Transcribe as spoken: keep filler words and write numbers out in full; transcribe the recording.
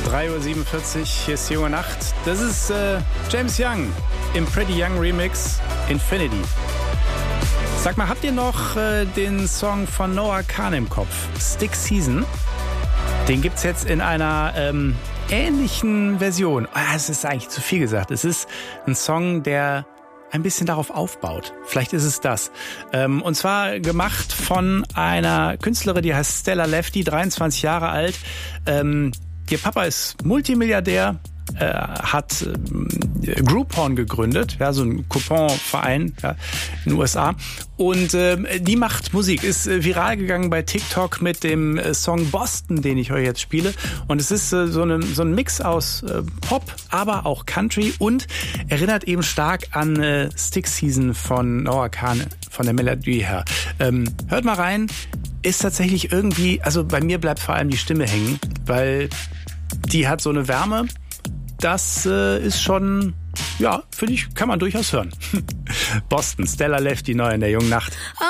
drei Uhr siebenundvierzig, hier ist die junge Nacht. Das ist äh, James Young im Pretty Young Remix Infinity. Sag mal, habt ihr noch äh, den Song von Noah Kahan im Kopf? Stick Season. Den gibt's jetzt in einer ähm, ähnlichen Version. Ah, es ist eigentlich zu viel gesagt. Es ist ein Song, der ein bisschen darauf aufbaut. Vielleicht ist es das. Ähm, und zwar gemacht von einer Künstlerin, die heißt Stella Lefty, dreiundzwanzig Jahre alt. Ähm, ihr Papa ist Multimilliardär, äh, hat äh, Groupon gegründet, ja, so ein Couponverein, ja, in den U S A. Und äh, die macht Musik, ist äh, viral gegangen bei TikTok mit dem äh, Song Boston, den ich euch jetzt spiele. Und es ist äh, so, eine, so ein Mix aus äh, Pop, aber auch Country und erinnert eben stark an äh, Stick Season von Noah Kahan, von der Melodie her. Ähm, hört mal rein, ist tatsächlich irgendwie, also bei mir bleibt vor allem die Stimme hängen, weil die hat so eine Wärme. Das äh, ist schon, ja, finde ich, kann man durchaus hören. Boston, Stella Lefty, neu in der jungen Nacht.